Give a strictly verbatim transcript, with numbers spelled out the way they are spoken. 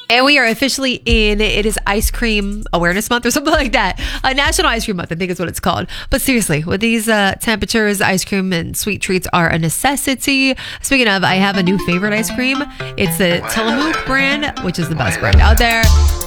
And we are officially in, it is Ice Cream Awareness Month or something like that. Uh, National Ice Cream Month, I think is what it's called. But seriously, with these uh, temperatures, ice cream and sweet treats are a necessity. Speaking of, I have a new favorite ice cream. It's the Tillamook brand, which is the best brand out there.